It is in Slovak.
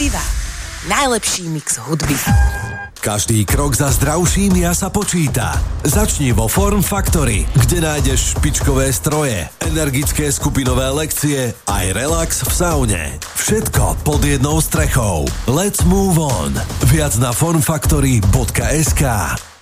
Vivá. Najlepší mix hudby. Každý krok za zdravším sa počíta. Začni vo Form Factory, kde nájdeš špičkové stroje, energické skupinové lekcie aj relax v saune. Všetko pod jednou strechou. Let's move on. Viac na formfactory.sk.